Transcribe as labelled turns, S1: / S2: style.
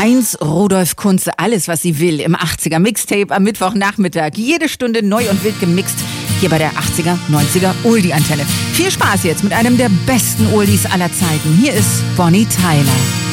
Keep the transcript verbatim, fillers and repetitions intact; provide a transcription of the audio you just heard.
S1: eins, Rudolf Kunze, alles was sie will im achtziger Mixtape am Mittwochnachmittag. Jede Stunde neu und wild gemixt hier bei der achtziger, neunziger Oldie-Antenne. Viel Spaß jetzt mit einem der besten Oldies aller Zeiten. Hier ist Bonnie Tyler.